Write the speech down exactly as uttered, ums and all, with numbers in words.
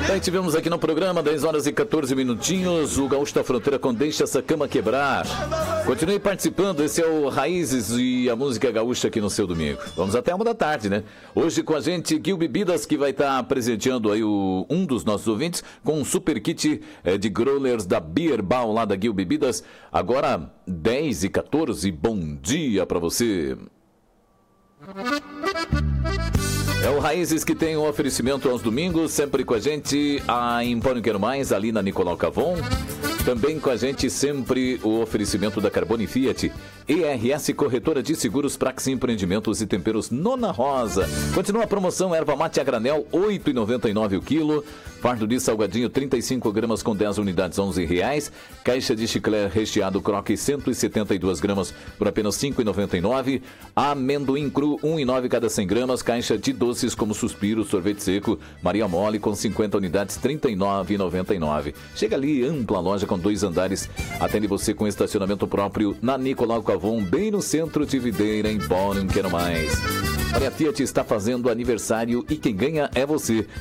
Daí tivemos aqui no programa, dez horas e quatorze minutinhos, o Gaúcho da Fronteira com Deixa Essa Cama Quebrar. Continue participando, esse é o Raízes e a música gaúcha aqui no seu domingo. Vamos até uma da tarde, né? Hoje com a gente, Gil Bebidas, que vai estar presenteando aí o, um dos nossos ouvintes com um super kit é, de growlers da Beer Ball lá da Gil Bebidas. Agora, dez e quatorze, bom dia pra você. É o Raízes que tem um oferecimento aos domingos, sempre com a gente, a Empório Quero Mais, ali na Nicolau Cavon. Também com a gente sempre o oferecimento da Carbone Fiat, E R S Corretora de Seguros, Prax Empreendimentos e Temperos Nona Rosa. Continua a promoção Erva Mate a Granel, oito reais e noventa e nove centavos o quilo. Fardo de salgadinho, trinta e cinco gramas com dez unidades, onze reais. Caixa de chiclete recheado Croque, cento e setenta e duas gramas por apenas cinco reais e noventa e nove centavos. Amendoim cru, um real e nove centavos cada cem gramas. Caixa de doces como Suspiro, Sorvete Seco, Maria Mole com cinquenta unidades, trinta e nove reais e noventa e nove centavos. Chega ali, ampla loja com dois andares. Atende você com estacionamento próprio na Nicolau Cavon, bem no centro de Videira, em Empório Quero Mais. Olha, a Fiat está fazendo aniversário e quem ganha é você.